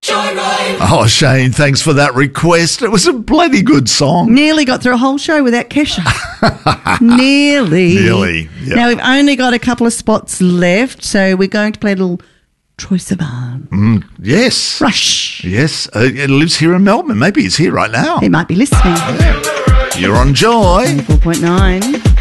Oh, Shane, thanks for that request. It was a bloody good song. Nearly got through a whole show without Kesha. Nearly. Yep. Now, we've only got a couple of spots left, so we're going to play a little Troye Sivan. Yes. Rush. Yes. It lives here in Melbourne. Maybe he's here right now. He might be listening. You're on Joy. 4.9.